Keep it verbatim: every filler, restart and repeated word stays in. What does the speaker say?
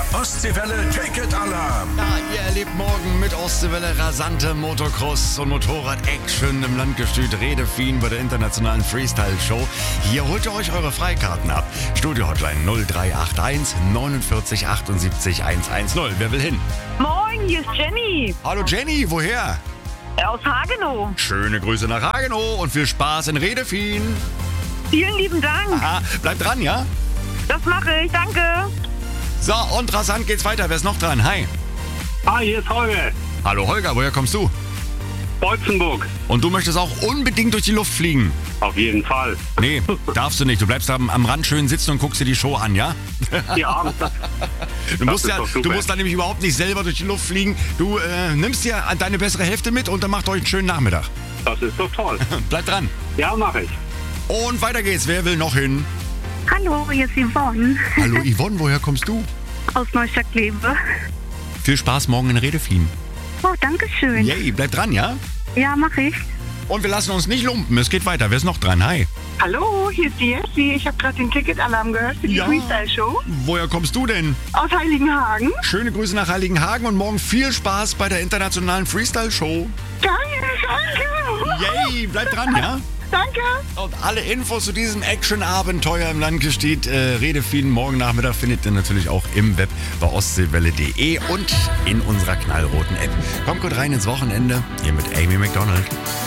Ostseewelle Ticket Alarm. Ja, ihr erlebt morgen mit Ostseewelle rasante Motocross- und Motorrad-Action im Landgestüt Redefien bei der internationalen Freestyle-Show. Hier holt ihr euch eure Freikarten ab. Studio-Hotline null drei acht eins neunundvierzig achtundsiebzig hundertzehn. Wer will hin? Moin, hier ist Jenny Hallo Jenny, woher? aus Hagenow. Schöne Grüße nach Hagenow und viel Spaß in Redefien. Vielen lieben Dank. Aha, bleibt dran, ja? Das mache ich, danke. So, und rasant geht's weiter. Wer ist noch dran? Hi. Ah, hier ist Holger. Hallo Holger, woher kommst du? Beutzenburg. Und du möchtest auch unbedingt durch die Luft fliegen? Auf jeden Fall. Nee, darfst du nicht. Du bleibst am, am Rand schön sitzen und guckst dir die Show an, ja? Ja, das, Du musst, ist ja, doch super. du musst da nämlich überhaupt nicht selber durch die Luft fliegen. Du äh, nimmst dir deine bessere Hälfte mit und dann macht euch einen schönen Nachmittag. das ist doch toll. Bleib dran. Ja, mache ich. Und weiter geht's. Wer will noch hin? Hallo, hier ist Yvonne Hallo Yvonne, woher kommst du? aus Neustadt-Kleve. Viel Spaß morgen in Redefien. Oh, danke schön. Yay, bleib dran, ja? Ja, mache ich. Und wir lassen uns nicht lumpen. Es geht weiter. Wer ist noch dran? Hi. Hallo, hier ist die Jessie. Ich habe gerade den Ticketalarm gehört für die Ja. Freestyle-Show Woher kommst du denn? aus Heiligenhagen. Schöne Grüße nach Heiligenhagen und morgen viel Spaß bei der internationalen Freestyle-Show. Geil, danke. Yay, bleib dran, ja? Danke. Und alle Infos zu diesem Action-Abenteuer im Landgestüt äh, Redefien morgen Nachmittag findet ihr natürlich auch im Web bei ostseewelle punkt de und in unserer knallroten App. Kommt gut rein ins Wochenende, hier mit Amy McDonald.